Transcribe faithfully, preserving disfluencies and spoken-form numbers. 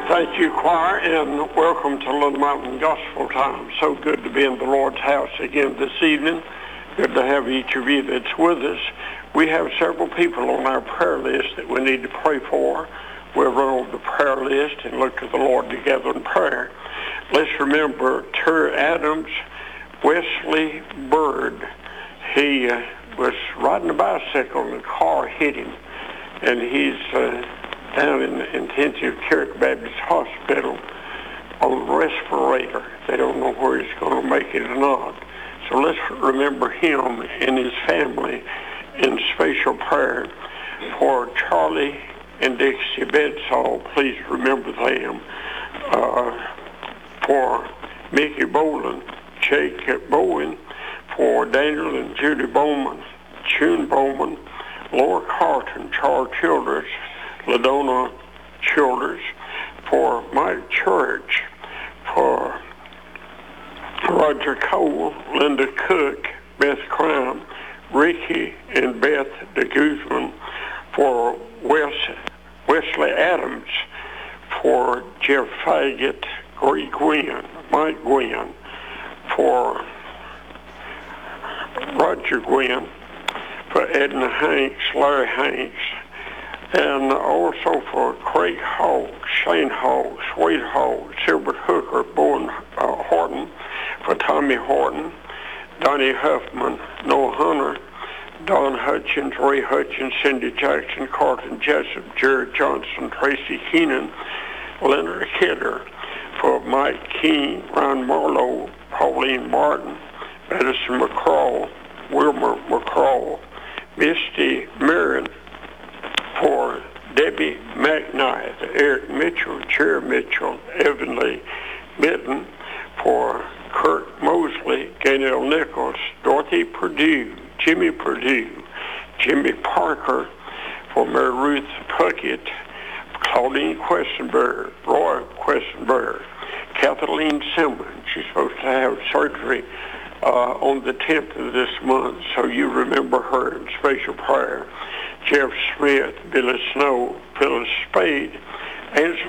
Thank you, choir, and welcome to Little Mountain Gospel Time. So good to be in the Lord's house again this evening. Good to have each of you that's with us. We have several people on our prayer list that we need to pray for. We'll run over the prayer list and look to the Lord together in prayer. Let's remember Terry Adams, Wesley Bird. He uh, was riding a bicycle and the car hit him, and he's uh, down in the intensive care at Baptist Hospital on a respirator. They don't know where he's going to make it or not. So let's remember him and his family in special prayer. For Charlie and Dixie Bedsall, please remember them. Uh, for Mickey Boland, Jake Bowen, for Daniel and Judy Bowman, June Bowman, Laura Carton, Charles Childers, LaDonna Childers, for Mike Church, for Roger Cole, Linda Cook, Beth Crown, Ricky and Beth de Guzman, for Wes, Wesley Adams, for Jeff Faggett, Greg Gwynn, Mike Gwynn, for Roger Gwynn, for Edna Hanks, Larry Hanks, and also for Craig Hall, Shane Hall, Sweet Hall, Silbert Hooker, Bowen uh, Horton, for Tommy Horton, Donnie Huffman, Noah Hunter, Don Hutchins, Ray Hutchins, Cindy Jackson, Carlton Jessup, Jared Johnson, Tracy Keenan, Leonard Kidder, for Mike King, Ron Marlowe, Pauline Martin, Madison McCraw, Wilmer McCraw, Misty Marin, for Debbie McKnight, Eric Mitchell, Chair Mitchell, Evan Lee Mitten, for Kurt Mosley, Gaynell Nichols, Dorothy Purdue, Jimmy Purdue, Jimmy Parker, for Mary Ruth Puckett, Claudine Questenberg, Roy Questenberg, Kathleen Simmons. She's supposed to have surgery uh, on the tenth of this month, so you remember her in special prayer. Jeff Smith, Billy Snow, Phyllis Spade, Angela